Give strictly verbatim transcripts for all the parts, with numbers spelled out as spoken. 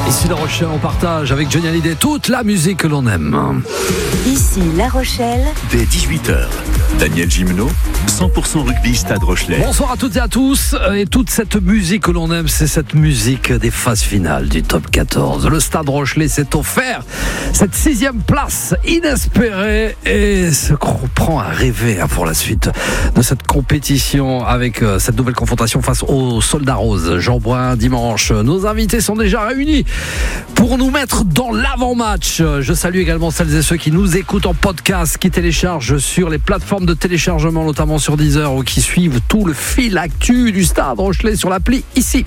Ici La Rochelle, on partage avec Johnny Hallyday toute la musique que l'on aime. Ici La Rochelle. Dès dix-huit heures, Daniel Gimeno, cent pour cent rugby Stade Rochelais. Bonsoir à toutes et à tous. Et toute cette musique que l'on aime, c'est cette musique des phases finales du top quatorze. Le Stade Rochelais s'est offert cette sixième place inespérée et se prend à rêver pour la suite de cette compétition avec cette nouvelle confrontation face aux Soldats Roses. Jean Brun dimanche. Nos invités sont déjà réunis pour nous mettre dans l'avant-match. Je salue également celles et ceux qui nous écoutent en podcast, qui téléchargent sur les plateformes de téléchargement, notamment sur Deezer, ou qui suivent tout le fil actu du Stade Rochelais sur l'appli ici.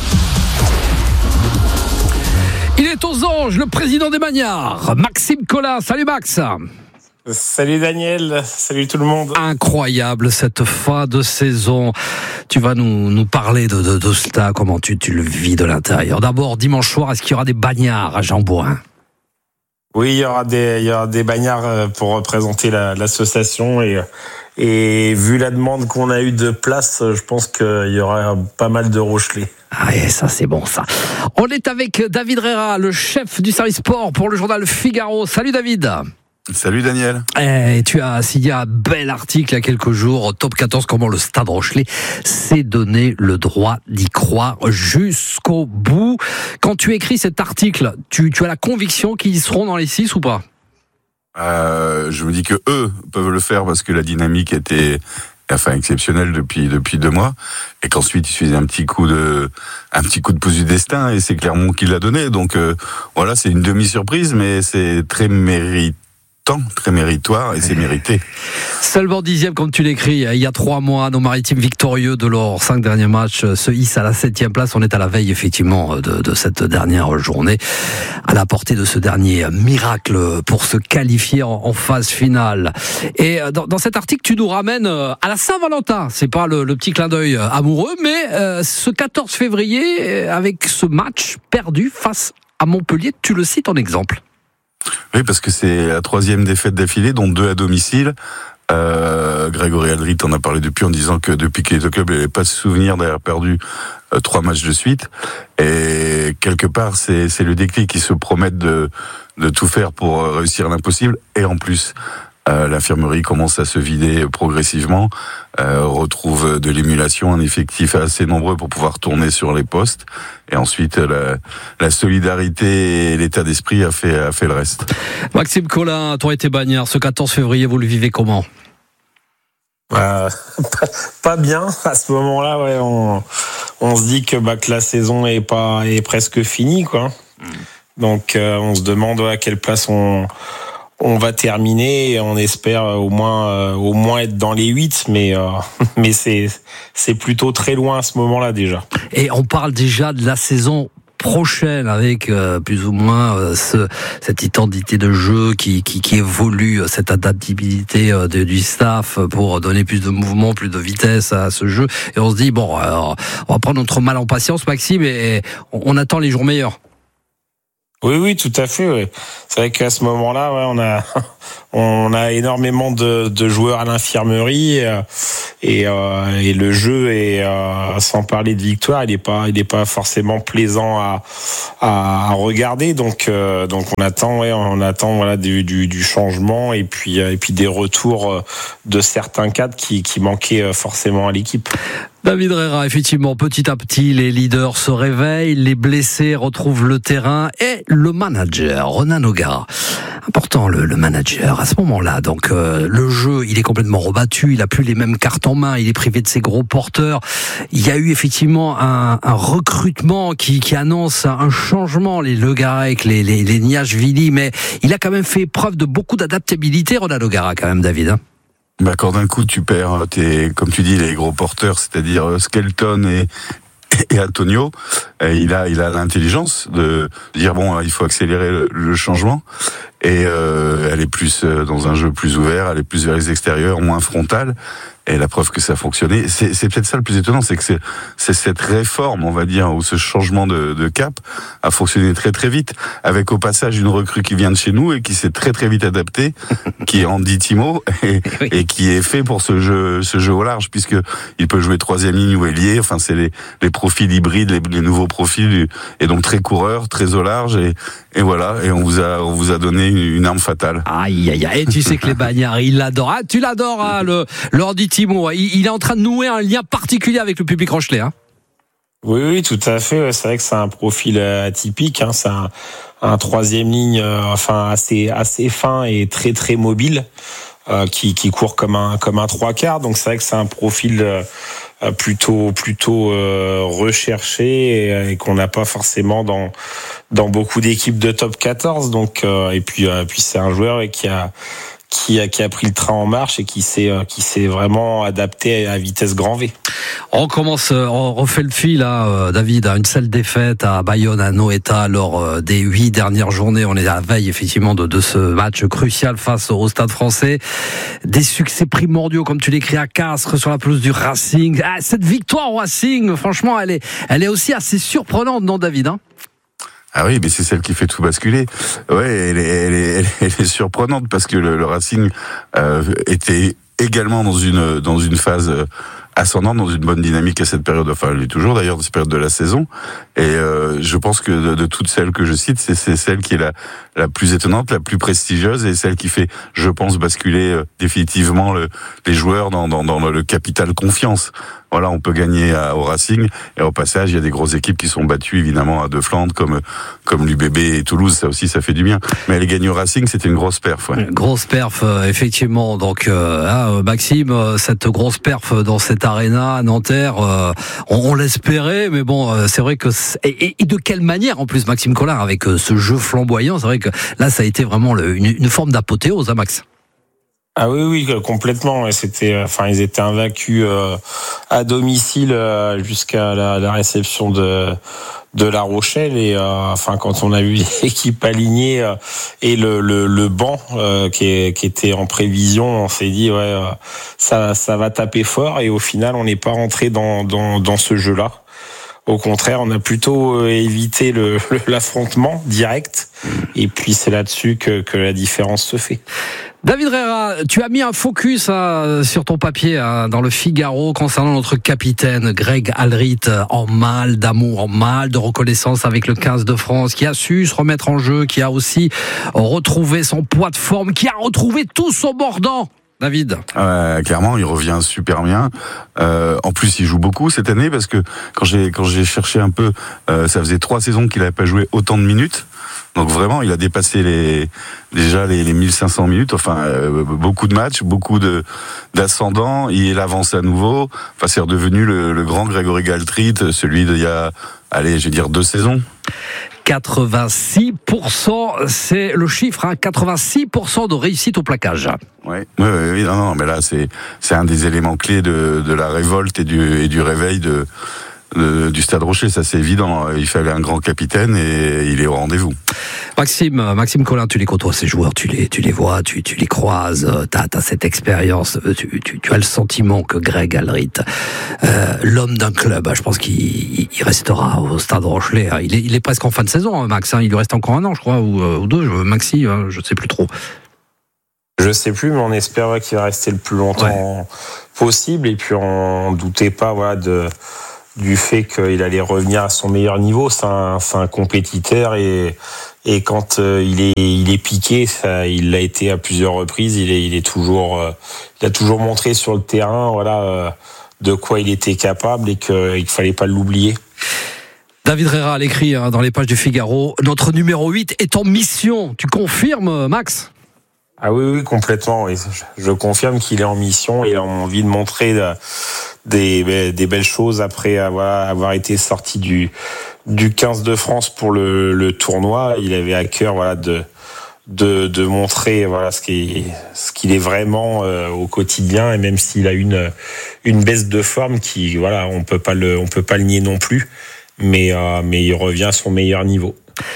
Il est aux anges, le président des Magnards, Maxime Collin. Salut Max. Salut Daniel, salut tout le monde. Incroyable cette fin de saison. Tu vas nous, nous parler de, de, de cela, comment tu, tu le vis de l'intérieur. D'abord, dimanche soir, est-ce qu'il y aura des bagnards à Jean-Bouin ? Oui, il y aura des, il y aura des bagnards pour représenter la, l'association et, et vu la demande qu'on a eue de place, je pense qu'il y aura pas mal de Rochelais. Ah, et ça, c'est bon, ça. On est avec David Rera, le chef du service sport pour le journal Figaro. Salut David. Salut Daniel. Et tu as signé un bel article il y a quelques jours, Top quatorze, comment le Stade Rochelais s'est donné le droit d'y croire jusqu'au bout. Quand tu écris cet article, tu, tu as la conviction qu'ils seront dans les six ou pas ? euh, Je me dis que eux peuvent le faire parce que la dynamique était enfin exceptionnelle depuis depuis deux mois et qu'ensuite il suffisait un petit coup de un petit coup de pouce du destin et c'est Clermont qui l'a donné. Donc euh, voilà, c'est une demi-surprise mais c'est très mérité. Très méritoire et c'est mérité. Seulement dixième, comme tu l'écris, il y a trois mois, nos maritimes victorieux de leurs cinq derniers matchs se hissent à la septième place. On est à la veille, effectivement, de, de cette dernière journée, à la portée de ce dernier miracle pour se qualifier en, en phase finale. Et dans, dans cet article, tu nous ramènes à la Saint-Valentin. C'est pas le, le petit clin d'œil amoureux, mais euh, ce quatorze février, avec ce match perdu face à Montpellier, tu le cites en exemple. Oui, parce que c'est la troisième défaite d'affilée, dont deux à domicile. Euh, Grégory Aldrit en a parlé depuis en disant que depuis qu'il est au club, il n'avait pas de souvenir d'avoir perdu euh, trois matchs de suite. Et quelque part, c'est, c'est le déclic qui se promettent de, de tout faire pour réussir l'impossible. Et en plus, euh, l'infirmerie commence à se vider progressivement, euh, retrouve de l'émulation, un effectif assez nombreux pour pouvoir tourner sur les postes. Et ensuite, la, la solidarité et l'état d'esprit a fait, a fait le reste. Maxime Collin, toi et tes bagnards, ce quatorze février, vous le vivez comment ? Euh, pas, pas bien à ce moment-là. Ouais, on, on se dit que, bah, que la saison est pas est presque finie, quoi. Donc, euh, on se demande ouais, à quelle place on on va terminer. Et on espère au moins euh, au moins être dans les huit, mais euh, mais c'est c'est plutôt très loin à ce moment-là déjà. Et on parle déjà de la saison prochaine avec euh, plus ou moins euh, ce, cette identité de jeu qui, qui, qui évolue, cette adaptabilité euh, de, du staff pour donner plus de mouvement, plus de vitesse à ce jeu. Et on se dit, bon, alors, on va prendre notre mal en patience, Maxime, et, et on, on attend les jours meilleurs. Oui, oui, tout à fait. Ouais. C'est vrai qu'à ce moment-là, ouais, on a on a énormément de, de joueurs à l'infirmerie et et, euh, et le jeu est euh, sans parler de victoire, il est pas il est pas forcément plaisant à à, à regarder. Donc euh, donc on attend ouais, on attend voilà du, du du changement et puis et puis des retours de certains cadres qui qui manquaient forcément à l'équipe. David Rera, effectivement, petit à petit, les leaders se réveillent, les blessés retrouvent le terrain et le manager, Ronan O'Gara. Important, le, le manager, à ce moment-là. Donc, euh, le jeu, il est complètement rebattu, il a plus les mêmes cartes en main, il est privé de ses gros porteurs. Il y a eu effectivement un, un recrutement qui, qui annonce un changement, les Le Garec, les, les, les Niashvili, mais il a quand même fait preuve de beaucoup d'adaptabilité, Ronan O'Gara, quand même, David, hein. Bah, quand d'un coup tu perds tes, comme tu dis, les gros porteurs, c'est-à-dire Skelton et, et Antonio, et il a, il a l'intelligence de dire bon, il faut accélérer le, le changement et euh, elle est plus dans un jeu plus ouvert, elle est plus vers les extérieurs, moins frontal. et la preuve que ça a fonctionné. C'est, c'est peut-être ça le plus étonnant, c'est que c'est, c'est cette réforme, on va dire, ou ce changement de, de cap a fonctionné très très vite, avec au passage une recrue qui vient de chez nous et qui s'est très très vite adaptée, qui est Andy Timo, et, oui. et qui est fait pour ce jeu, ce jeu au large, puisque il peut jouer troisième ligne ou ailier. Enfin, c'est les, les profils hybrides, les, les nouveaux profils, et donc très coureur, très au large, et, et voilà. Et on vous a, on vous a donné une, une arme fatale. Aïe aïe aïe. Et tu sais que les bagnards, ils l'adorent. Ah, tu l'adores, hein, le, le Andy Timo. Il, il est en train de nouer un lien particulier avec le public rochelais, hein. Oui, oui, tout à fait. C'est vrai que c'est un profil atypique. Hein. C'est un, un troisième ligne, euh, enfin assez assez fin et très très mobile, euh, qui qui court comme un comme un trois quarts. Donc c'est vrai que c'est un profil euh, plutôt plutôt euh, recherché et, et qu'on n'a pas forcément dans dans beaucoup d'équipes de top quatorze. Donc euh, et puis euh, puis c'est un joueur qui a qui a qui a pris le train en marche et qui s'est qui s'est vraiment adapté à vitesse grand V. On commence, on refait le fil là, David, à une seule défaite à Bayonne, à Noeta lors des huit dernières journées. On est à la veille effectivement de, de ce match crucial face au Stade Français. Des succès primordiaux, comme tu l'écris, à Castres sur la pelouse du Racing. Ah, cette victoire au Racing, franchement, elle est, elle est aussi assez surprenante, non, David, hein? Ah oui, mais c'est celle qui fait tout basculer. Ouais, elle est, elle est, elle est, elle est surprenante parce que le, le Racing euh, était également dans une dans une phase ascendante, dans une bonne dynamique à cette période. Enfin, elle est toujours d'ailleurs dans cette période de la saison. Et euh, je pense que de, de toutes celles que je cite, c'est, c'est celle qui est la la plus étonnante, la plus prestigieuse et celle qui fait, je pense, basculer euh, définitivement le, les joueurs dans, dans dans le capital confiance. Voilà, on peut gagner à, au Racing et au passage, il y a des grosses équipes qui sont battues évidemment à De Flandre comme comme l'U B B et Toulouse, ça aussi ça fait du bien. Mais aller gagner au Racing, c'était une grosse perf. Ouais. Grosse perf, euh, effectivement. Donc, euh, hein, Maxime, euh, cette grosse perf dans cette arena à Nanterre, euh, on, on l'espérait, mais bon, euh, c'est vrai que et, et de quelle manière en plus, Maxime Collard, avec euh, ce jeu flamboyant, c'est vrai que là, ça a été vraiment le, une, une forme d'apothéose, hein, Max. Ah oui, oui, complètement. C'était, enfin, ils étaient invaincus euh, à domicile euh, jusqu'à la, la réception de de La Rochelle et euh, enfin quand on a vu l'équipe alignée euh, et le le, le banc euh, qui est, qui était en prévision, on s'est dit ouais, euh, ça ça va taper fort et au final on n'est pas rentré dans dans dans ce jeu-là. Au contraire, on a plutôt évité le, le, l'affrontement direct. Et puis, c'est là-dessus que, que la différence se fait. David Rera, tu as mis un focus hein, sur ton papier hein, dans le Figaro concernant notre capitaine Greg Alrit en mal d'amour, en mal de reconnaissance avec le quinze de France, qui a su se remettre en jeu, qui a aussi retrouvé son poids de forme, qui a retrouvé tout son mordant. David. Euh, clairement, il revient super bien. Euh, en plus, il joue beaucoup cette année parce que quand j'ai quand j'ai cherché un peu, euh, ça faisait trois saisons qu'il n'avait pas joué autant de minutes. Donc vraiment, il a dépassé les déjà les, les mille cinq cents minutes. Enfin, euh, beaucoup de matchs, beaucoup de d'ascendants. Il avance à nouveau. Enfin, c'est redevenu le, le grand Grégory Galtrit, celui d'il y a, allez, je vais dire deux saisons. quatre-vingt-six pour cent, c'est le chiffre, hein, quatre-vingt-six pour cent de réussite au plaquage. Oui, oui, oui, non, non, mais là c'est c'est un des éléments clés de de la révolte et du et du réveil de, de du Stade Rocher, ça c'est évident. Il fallait un grand capitaine et il est au rendez-vous. Maxime, Maxime Collin, tu les côtoies ces joueurs, tu les tu les vois, tu tu les croises, t'as t'as cette expérience, tu tu tu as le sentiment que Greg Alrit, euh, l'homme d'un club, je pense qu'il il restera au Stade Rochelais. Il est il est presque en fin de saison, Max. Hein, il lui reste encore un an, je crois, ou, ou deux. Maxi, hein, je sais plus trop. Je sais plus, mais on espère qu'il va rester le plus longtemps ouais. possible. Et puis on doutait pas, voilà, de du fait qu'il allait revenir à son meilleur niveau. C'est un, c'est un compétiteur et et quand euh, il est il est piqué, ça, il l'a été à plusieurs reprises. Il est il est toujours euh, il a toujours montré sur le terrain, voilà, euh, de quoi il était capable et que il fallait pas l'oublier. David Rera l'écrit hein, dans les pages du Figaro. Notre numéro huit est en mission. Tu confirmes, Max? Ah oui, oui, complètement. Oui. Je confirme qu'il est en mission et a envie de montrer des, des belles choses après avoir, avoir été sorti du, du quinze de France pour le, le tournoi. Il avait à cœur, voilà, de, de, de montrer, voilà, ce qu'il, ce qu'il est vraiment euh, au quotidien. Et même s'il a une, une baisse de forme qui, voilà, on peut pas le, on peut pas le nier non plus. Mais, euh, mais il revient à son meilleur niveau.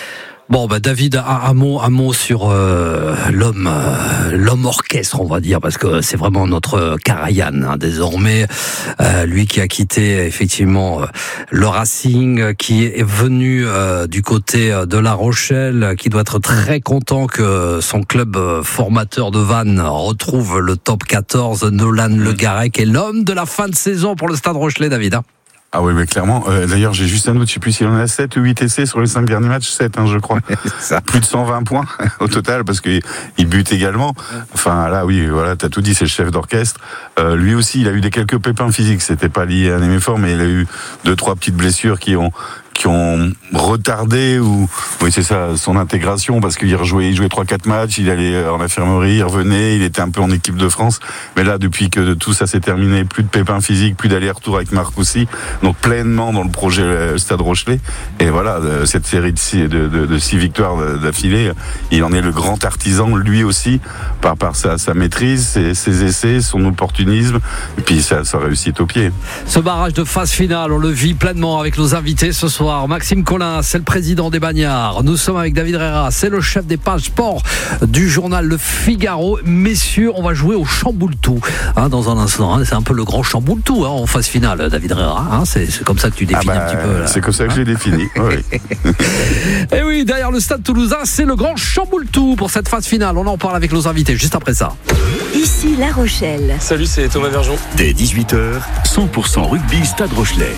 Bon, bah David, un, un mot, un mot sur euh, l'homme, euh, l'homme orchestre, on va dire, parce que c'est vraiment notre Karajan hein, désormais. Euh, lui qui a quitté effectivement euh, le Racing, qui est venu euh, du côté de La Rochelle, qui doit être très content que son club formateur de Vannes retrouve le top quatorze. Nolan Le Garec est l'homme de la fin de saison pour le Stade Rochelais, David. Hein. Ah oui, mais clairement. Euh, d'ailleurs, j'ai juste un doute. Je sais plus s'il en a sept ou huit essais sur les cinq derniers matchs. sept, hein, je crois. Ça. Plus de cent vingt points au total, parce qu'il il bute également. Enfin, là, oui, voilà, t'as tout dit. C'est le chef d'orchestre. Euh, lui aussi, il a eu des quelques pépins physiques. C'était pas lié à un effort, mais il a eu deux, trois petites blessures qui ont qui ont retardé ou oui c'est ça son intégration, parce qu'il rejouait, il jouait trois quatre matchs, il allait en infirmerie, il revenait, il était un peu en équipe de France, mais là depuis que tout ça s'est terminé, plus de pépins physiques, plus d'aller-retour avec Marc aussi, donc pleinement dans le projet Stade Rochelais, et voilà cette série de six, de, de, de six victoires d'affilée, il en est le grand artisan lui aussi par, par sa, sa maîtrise, ses, ses essais, son opportunisme, et puis sa, sa réussite au pied. Ce barrage de phase finale, on le vit pleinement avec nos invités ce soir. Maxime Collin, c'est le président des Bagnards. Nous sommes avec David Rera, c'est le chef des pages sport du journal Le Figaro. Messieurs, on va jouer au chamboule-tout hein, dans un instant. Hein. C'est un peu le grand chamboule-tout hein, en phase finale, David Rera. Hein. C'est, c'est comme ça que tu définis ah bah, un petit peu. Là. C'est comme ça que hein j'ai défini. Oui. Et oui, derrière le Stade Toulousain, c'est le grand chamboule-tout pour cette phase finale. On en parle avec nos invités juste après ça. Ici La Rochelle. Salut, c'est Thomas Verjon. Dès dix-huit heures, cent pour cent rugby Stade Rochelais.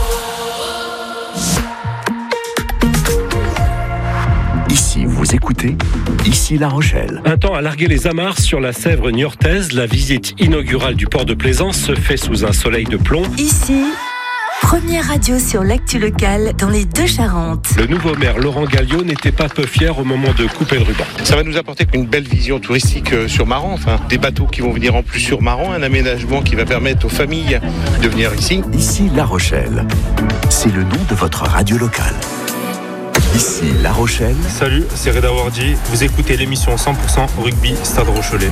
Ici, vous écoutez, ici La Rochelle. Un temps à larguer les amarres sur la Sèvre niortaise, la visite inaugurale du port de Plaisance se fait sous un soleil de plomb. Ici, première radio sur l'actu locale dans les deux Charentes. Le nouveau maire Laurent Galliot n'était pas peu fier au moment de couper le ruban. Ça va nous apporter une belle vision touristique sur Maran, enfin des bateaux qui vont venir en plus sur Maran, un aménagement qui va permettre aux familles de venir ici. Ici La Rochelle, c'est le nom de votre radio locale. Ici La Rochelle. Salut, c'est Reda Wardi. Vous écoutez l'émission cent pour cent Rugby Stade Rochelais.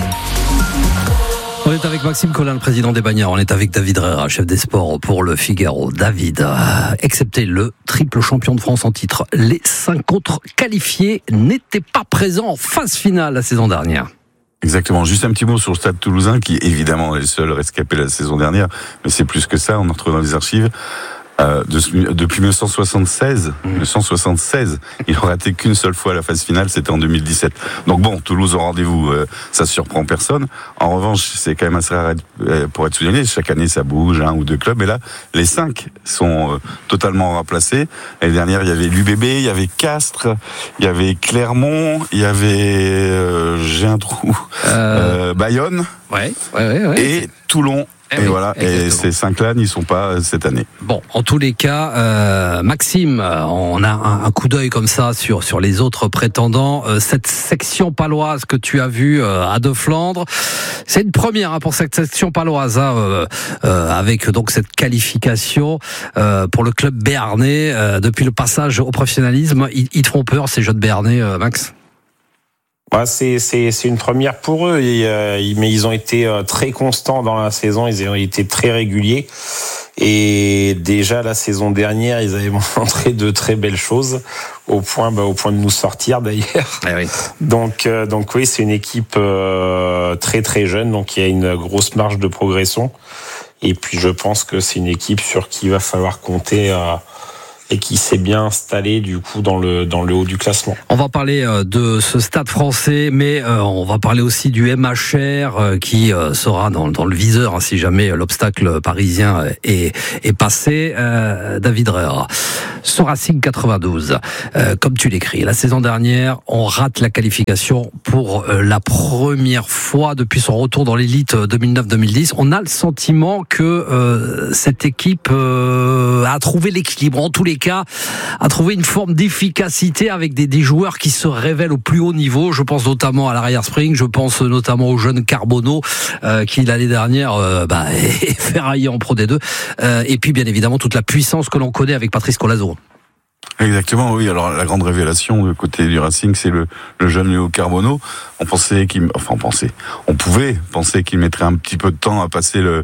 On est avec Maxime Collin, le président des Bagnards. On est avec David Rera, chef des sports pour Le Figaro. David, euh, excepté le triple champion de France en titre, les cinq autres qualifiés n'étaient pas présents en phase finale la saison dernière. Exactement. Juste un petit mot sur le Stade Toulousain, qui évidemment est le seul rescapé la saison dernière, mais c'est plus que ça. On en retrouve dans les archives. Euh, de, depuis dix-neuf cent soixante-seize, mmh. dix-neuf cent soixante-seize, il n'aura raté qu'une seule fois la phase finale, c'était en deux mille dix-sept. Donc bon, Toulouse au rendez-vous, euh, ça surprend personne. En revanche, c'est quand même assez rare euh, pour être souligné. Chaque année, ça bouge, un ou deux clubs. Et là, les cinq sont euh, totalement remplacés. L'année dernière, il y avait l'U B B, il y avait Castres, il y avait Clermont, il y avait, euh, j'ai un trou, euh... Euh, Bayonne, ouais, ouais, ouais, ouais. et Toulon. Et, et oui, voilà, exactement. Et ces cinq-là n'y sont pas cette année. Bon, en tous les cas, euh, Maxime, on a un, un coup d'œil comme ça sur sur les autres prétendants. Euh, cette section paloise que tu as vue euh, à De Flandre, c'est une première hein, pour cette section paloise, hein, euh, euh, avec donc cette qualification euh, pour le club béarnais euh, depuis le passage au professionnalisme. Ils, ils te font peur ces jeunes béarnais, euh, Max? Ouais, c'est, c'est, c'est une première pour eux, et, euh, mais ils ont été euh, très constants dans la saison, ils ont été très réguliers. Et déjà la saison dernière, ils avaient montré de très belles choses, au point, bah, au point de nous sortir d'ailleurs. Ah oui. Donc, euh, donc oui, c'est une équipe euh, très très jeune, donc il y a une grosse marge de progression. Et puis je pense que c'est une équipe sur qui il va falloir compter. Euh, et qui s'est bien installé du coup dans le dans le haut du classement. On va parler de ce stade français, mais euh, on va parler aussi du M H R euh, qui euh, sera dans, dans le viseur hein, si jamais l'obstacle parisien est, est passé. Euh, David Rera, ce Racing quatre-vingt-douze, euh, comme tu l'écris, la saison dernière, on rate la qualification pour euh, la première fois depuis son retour dans l'élite deux mille neuf deux mille dix. On a le sentiment que euh, cette équipe euh, a trouvé l'équilibre, en tous les cas, a trouvé une forme d'efficacité avec des, des joueurs qui se révèlent au plus haut niveau. Je pense notamment à l'arrière spring, je pense notamment au jeune Carbonneau euh, qui l'année dernière euh, bah, est ferraillé en Pro D deux. Euh, et puis bien évidemment toute la puissance que l'on connaît avec Patrice Colazo. Exactement, oui. Alors la grande révélation du côté du Racing, c'est le, le jeune Léo Carbonneau. On pensait qu'il, enfin on pensait, on pouvait penser qu'il mettrait un petit peu de temps à passer le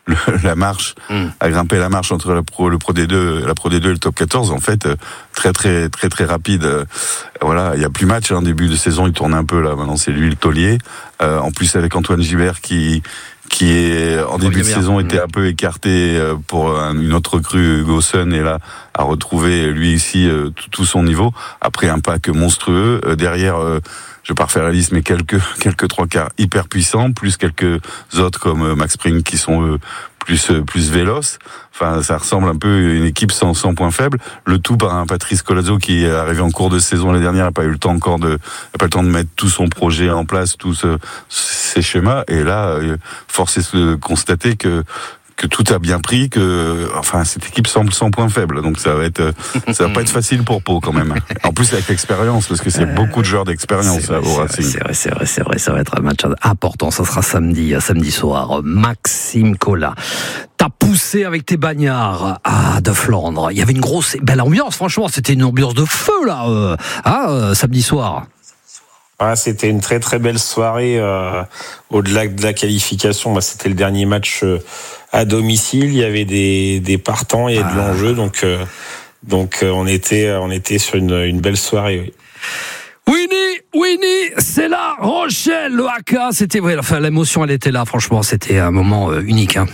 le, la marche, mmh. à grimper la marche entre la Pro, le Pro D deux, la Pro D deux et le Top quatorze. En fait, très très très très rapide. Voilà, il y a plus match. En hein, début de saison, il tourne un peu là. Maintenant, c'est lui le taulier. Euh, en plus, avec Antoine Gibert qui qui est en début de saison était un peu écarté pour une autre recrue, Gosson, et là a retrouvé lui ici tout, tout son niveau. Après un pack monstrueux derrière. Je vais pas refaire la liste, mais quelques quelques trois quarts hyper puissants, plus quelques autres comme Max Spring qui sont eux plus plus véloces. Enfin, ça ressemble un peu à une équipe sans sans point faible. Le tout par un Patrice Colazzo qui est arrivé en cours de saison l'année dernière, n'a pas eu le temps encore de, n'a pas le temps de mettre tout son projet en place, tous ce, ces schémas. Et là, force est de constater que que tout a bien pris, que enfin cette équipe semble sans point faible, donc ça va être ça va pas être facile pour Pau quand même. En plus avec l'expérience, parce que c'est beaucoup de joueurs d'expérience c'est vrai, au Racing. C'est vrai, c'est vrai, c'est vrai, ça va être un match important. Ça sera samedi, samedi soir. Maxime Collat, t'as poussé avec tes bagnards à de Flandre. Il y avait une grosse belle ambiance. Franchement, c'était une ambiance de feu là, euh, hein, euh, samedi soir. Ah, c'était une très très belle soirée. Euh, au-delà de la qualification, bah, c'était le dernier match euh, à domicile. Il y avait des, des partants, il y avait ah. de l'enjeu, donc euh, donc euh, on était on était sur une, une belle soirée. Oui. Winnie, Winnie, c'est La Rochelle, le A K. C'était ouais, enfin l'émotion, elle était là. Franchement, c'était un moment euh, unique. Hein.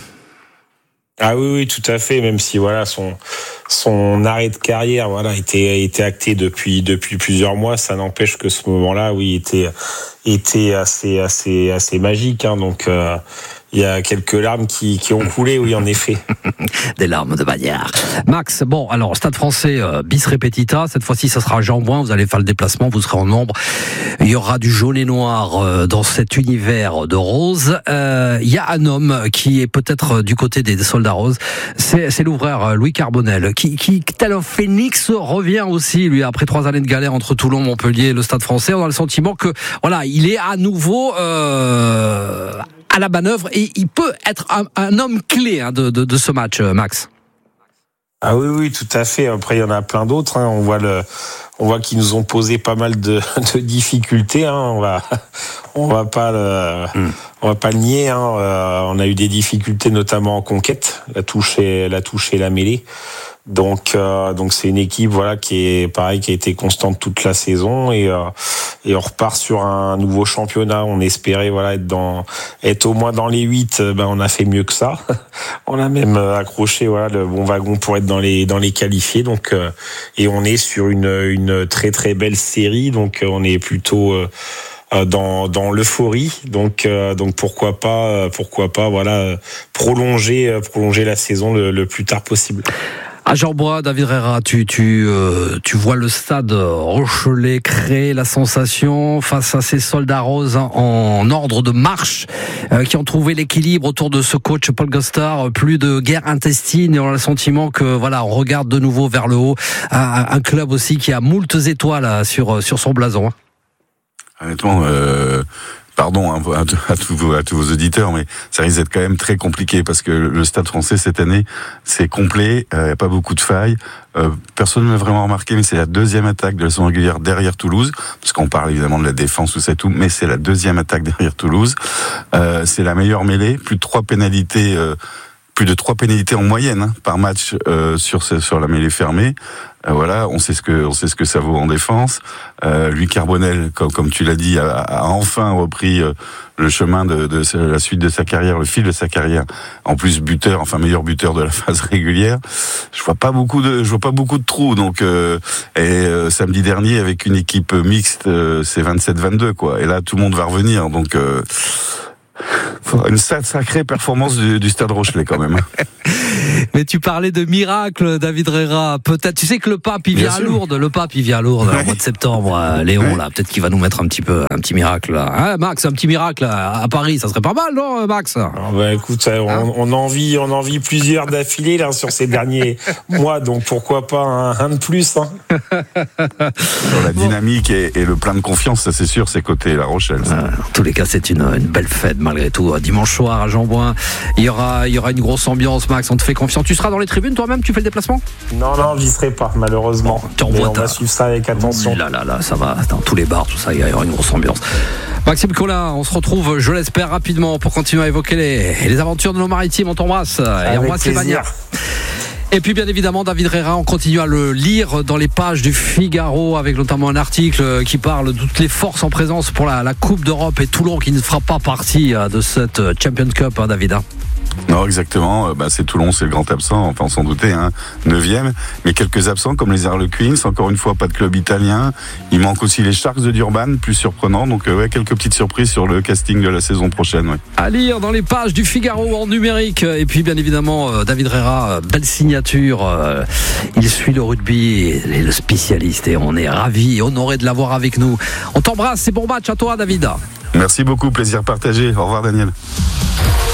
Ah oui, oui, tout à fait. Même si voilà son son arrêt de carrière, voilà, était était acté depuis depuis plusieurs mois. Ça n'empêche que ce moment-là, oui, était était assez assez assez magique. Hein, donc euh, il y a quelques larmes qui qui ont coulé, oui, en effet. Des larmes de bagnard. Max, bon, alors Stade Français euh, bis repetita. Cette fois-ci, ça sera à Jean-Bouin. Vous allez faire le déplacement, vous serez en nombre. Il y aura du jaune et noir euh, dans cet univers de rose. Euh, il y a un homme qui est peut-être du côté des, des soldats roses. C'est, c'est l'ouvreur Louis Carbonel, qui, qui, tel un phénix, revient aussi, lui, après trois années de galère entre Toulon, Montpellier et le Stade Français. On a le sentiment que, voilà, il est à nouveau euh, à la manœuvre et il peut être un, un homme clé hein, de, de, de ce match, Max. Ah oui, oui, tout à fait. Après, il y en a plein d'autres. Hein. On voit le, on voit qu'ils nous ont posé pas mal de, de difficultés. Hein. On va, on va pas le, mm. on va pas le nier. Hein. Euh, on a eu des difficultés, notamment en conquête, la touche et la touche et la mêlée. Donc, euh, donc c'est une équipe, voilà, qui est pareil, qui a été constante toute la saison et euh, et on repart sur un nouveau championnat. On espérait, voilà, être dans, être au moins dans les huit. Ben, on a fait mieux que ça. On a même accroché, voilà, le bon wagon pour être dans les dans les qualifiés. Donc, euh, et on est sur une une très très belle série. Donc, on est plutôt euh, dans dans l'euphorie. Donc, euh, donc pourquoi pas, pourquoi pas, voilà, prolonger prolonger la saison le, le plus tard possible. À Jean-Bouin, David Herrera, tu, tu, euh, tu vois le stade rochelais créer la sensation face à ces soldats roses en, en ordre de marche euh, qui ont trouvé l'équilibre autour de ce coach Paul Gostard. Plus de guerre intestine et on a le sentiment que voilà, on regarde de nouveau vers le haut. Un, un club aussi qui a moultes étoiles sur, sur son blason. Honnêtement, euh... Pardon hein, à, à, tous vos, à tous vos auditeurs, mais ça risque d'être quand même très compliqué parce que le Stade Français cette année, c'est complet, il euh, n'y a pas beaucoup de failles. Euh, personne ne m'a vraiment remarqué, mais c'est la deuxième attaque de la saison régulière derrière Toulouse, parce qu'on parle évidemment de la défense, tout ça et tout, mais c'est la deuxième attaque derrière Toulouse. Euh, c'est la meilleure mêlée, plus de trois pénalités. Euh, plus de trois pénalités en moyenne hein, par match euh, sur sur la mêlée fermée. Euh, voilà, on sait ce que on sait ce que ça vaut en défense. Euh, Louis Carbonel, comme comme tu l'as dit, a, a enfin repris euh, le chemin de, de la suite de sa carrière, le fil de sa carrière. En plus buteur, enfin meilleur buteur de la phase régulière. Je vois pas beaucoup de je vois pas beaucoup de trous. Donc euh, et euh, samedi dernier avec une équipe mixte, euh, c'est vingt-sept vingt-deux quoi. Et là tout le monde va revenir. Donc euh, une sacrée performance du, du Stade Rochelais quand même. Mais tu parlais de miracle, David Herrera. Peut-être, tu sais que le pape il vient à Lourdes. Le pape il vient à Lourdes au mois de septembre. Léon ouais. là, peut-être qu'il va nous mettre un petit peu un petit miracle. Là. Hein, Max, un petit miracle à Paris, ça serait pas mal, non, Max? Alors, bah, écoute, on, hein on en vit, on en vit plusieurs d'affilée là sur ces derniers mois, donc pourquoi pas un, un de plus. Hein. Sur la dynamique et, et le plein de confiance, ça c'est sûr, c'est côté La Rochelle. Euh, en tous les cas, c'est une, une belle fête malgré tout. Dimanche soir à Jean-Bouin, il y aura, il y aura une grosse ambiance, Max. On te fait confiance. Tu seras dans les tribunes toi-même, tu fais le déplacement? Non, non, j'y serai pas, malheureusement. Bon, Mais on ta... va suivre ça avec attention. Là, là, là, ça va, dans tous les bars, tout ça, il y aura une grosse ambiance. Maxime Collin, on se retrouve, je l'espère, rapidement pour continuer à évoquer les, les aventures de nos maritimes. On t'embrasse et on embrasse les bagnards. Et puis bien évidemment David Reyra, on continue à le lire dans les pages du Figaro avec notamment un article qui parle de toutes les forces en présence pour la, la Coupe d'Europe et Toulon qui ne fera pas partie de cette Champions Cup, hein, David. Non, exactement. Bah, c'est Toulon, c'est le grand absent, enfin on s'en doutait, hein, neuvième. Mais quelques absents comme les Harlequins, encore une fois pas de club italien. Il manque aussi les Sharks de Durban, plus surprenant. Donc euh, ouais, quelques petites surprises sur le casting de la saison prochaine. Ouais. À lire dans les pages du Figaro en numérique. Et puis bien évidemment euh, David Reyra, euh, belle signature. Euh, il suit le rugby et le spécialiste et on est ravis et honorés de l'avoir avec nous. On t'embrasse, c'est bon match à toi David. Merci beaucoup, plaisir partagé. Au revoir Daniel.